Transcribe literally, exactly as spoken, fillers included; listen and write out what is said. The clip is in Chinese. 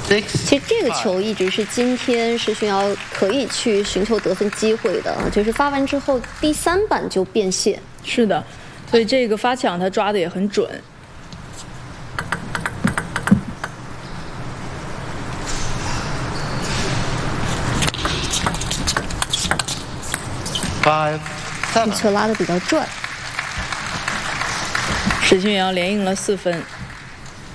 其实这个球一直是今天施勋瑶可以去寻求得分机会的，就是发完之后第三板就变线。 是的，所以这个发抢他抓的也很准。 这球拉的比较转。 施勋瑶连赢了四分。